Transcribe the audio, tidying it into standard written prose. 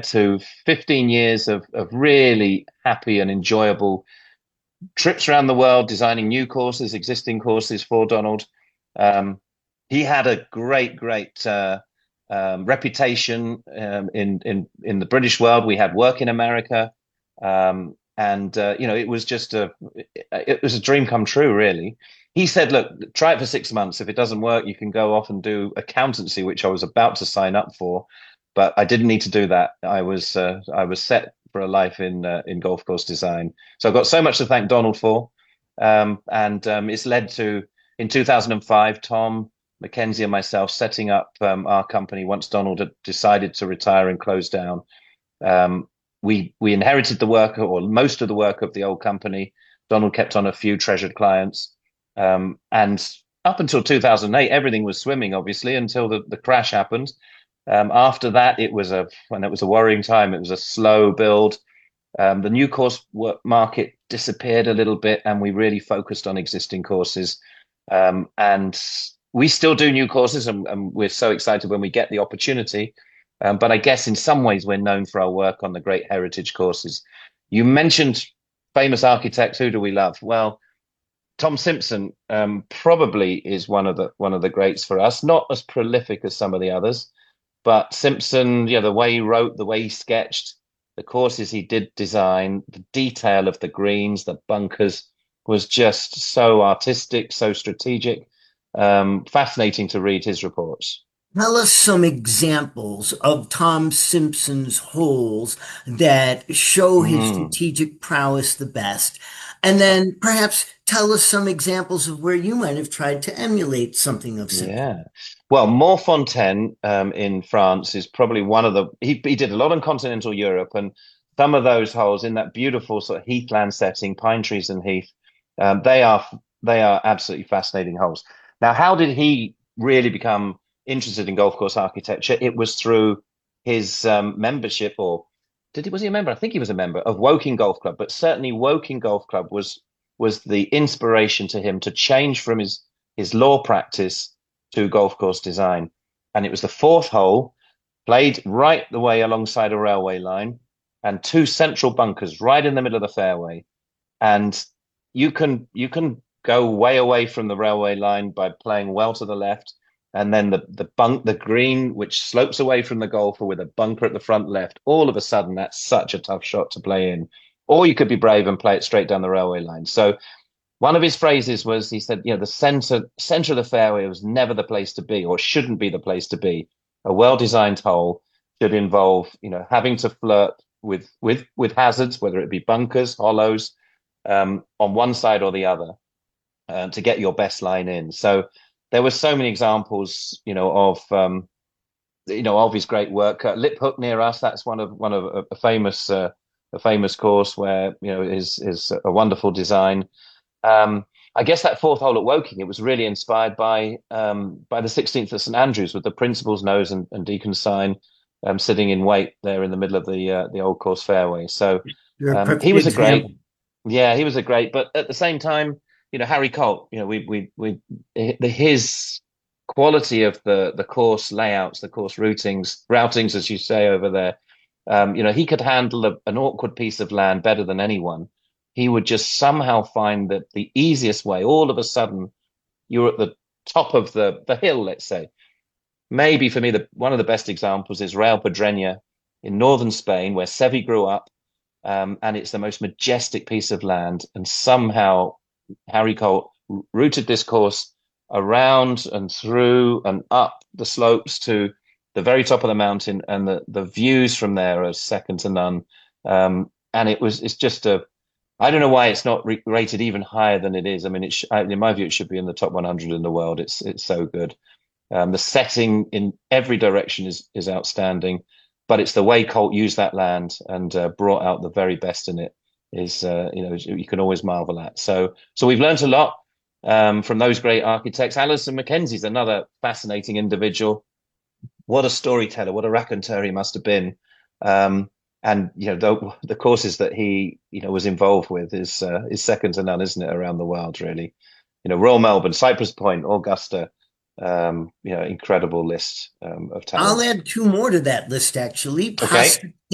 to 15 years of really happy and enjoyable trips around the world, designing new courses, existing courses for Donald. Um, he had a great reputation in the British world. We had work in America, and it was just it was a dream come true, really. He said, "Look, try it for 6 months. If it doesn't work, you can go off and do accountancy," which I was about to sign up for, but I didn't need to do that. I was set for a life in golf course design. So I've got so much to thank Donald for, and it's led to in 2005, Tom Mackenzie and myself setting up our company once Donald had decided to retire and close down. Um, we inherited the work or most of the work of the old company. Donald kept on a few treasured clients, and up until 2008, everything was swimming, obviously, until the crash happened. After that, it was a worrying time. It was a slow build. The new course market disappeared a little bit, and we really focused on existing courses. And we still do new courses, and we're so excited when we get the opportunity. But I guess in some ways we're known for our work on the great heritage courses. You mentioned famous architects. Who do we love? Well, Tom Simpson probably is one of the greats for us. Not as prolific as some of the others, but Simpson, yeah, the way he wrote, the way he sketched, the courses he did design, the detail of the greens, the bunkers was just so artistic, so strategic. Fascinating to read his reports. Tell us some examples of Tom Simpson's holes that show his Mm. strategic prowess the best. And then perhaps tell us some examples of where you might have tried to emulate something of Simpson. Yeah. Well, Montfontaine in France is probably one of he did a lot in continental Europe, and some of those holes in that beautiful sort of heathland setting, pine trees and heath, they are absolutely fascinating holes. Now, how did he really become interested in golf course architecture? It was through his membership, or was he a member? I think he was a member of Woking Golf Club, but certainly Woking Golf Club was the inspiration to him to change from his law practice to golf course design. And it was the fourth hole, played right the way alongside a railway line, and two central bunkers right in the middle of the fairway. And you can go way away from the railway line by playing well to the left, and then the green which slopes away from the golfer with a bunker at the front left. All of a sudden, that's such a tough shot to play in. Or you could be brave and play it straight down the railway line. So one of his phrases was, he said, the center of the fairway was never the place to be, or shouldn't be the place to be. A well-designed hole should involve, having to flirt with hazards, whether it be bunkers, hollows, on one side or the other, to get your best line in. So there were so many examples, of his great work. Lip Hook near us, that's one of a famous course where is a wonderful design. I guess that fourth hole at Woking, it was really inspired by the 16th at St Andrews with the Principal's Nose and Deacon's Sign sitting in wait there in the middle of the old course fairway. So You're a he perfect was a example. great, yeah, he was a great. But at the same time, Harry Colt, his quality of the course layouts, the course routings, as you say over there. He could handle an awkward piece of land better than anyone. He would just somehow find that the easiest way, all of a sudden, you're at the top of the hill, let's say. Maybe for me, one of the best examples is Real Pedreña in northern Spain, where Seve grew up, and it's the most majestic piece of land. And somehow Harry Colt routed this course around and through and up the slopes to the very top of the mountain, and the views from there are second to none. And it's just I don't know why it's not rated even higher than it is. I mean, in my view, it should be in the top 100 in the world. It's so good. The setting in every direction is outstanding, but it's the way Colt used that land and brought out the very best in it is you can always marvel at. So we've learned a lot from those great architects. Alison Mackenzie's another fascinating individual. What a storyteller! What a raconteur he must have been. And the courses that he was involved with is second to none, isn't it, around the world, really? Royal Melbourne, Cypress Point, Augusta, incredible list of I'll talent. add two more to that list, actually. Okay.